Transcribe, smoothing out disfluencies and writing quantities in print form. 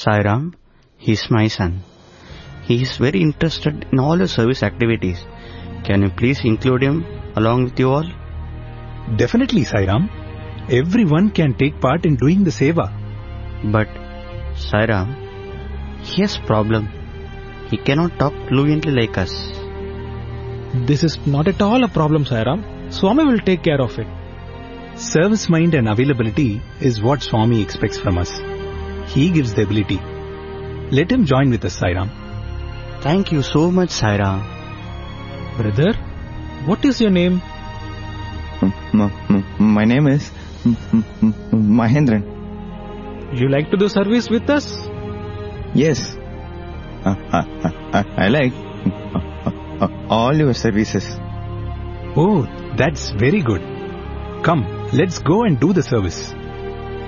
Sairam, he's my son. He is very interested in all the service activities. Can you please include him along with you all? Definitely, Sairam. Everyone can take part in doing the seva. But Sairam, he has problem. He cannot talk fluently like us. This is not at all a problem, Sairam. Swami will take care of it. Service mind and availability is what Swami expects from us. He gives the ability. Let him join with us, Sairam. Thank you so much, Sairam. Brother, what is your name? My name is Mahendran. You like to do service with us? Yes. I like all your services. Oh, that's very good. Come, let's go and do the service.